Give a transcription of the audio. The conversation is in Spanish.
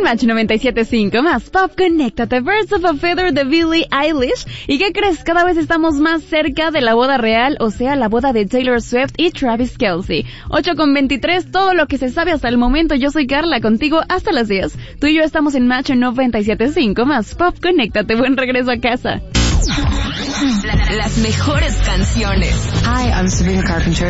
Match 97.5 más Pop, conéctate. Birds of a Feather de Billie Eilish. ¿Y qué crees? Cada vez estamos más cerca de la boda real, o sea, la boda de Taylor Swift y Travis Kelce. 8:23, todo lo que se sabe hasta el momento. Yo soy Carla, contigo hasta las 10. Tú y yo estamos en Match 97.5 más Pop, conéctate. Buen regreso a casa. Las mejores canciones. Hi, I'm Sabrina Carpenter.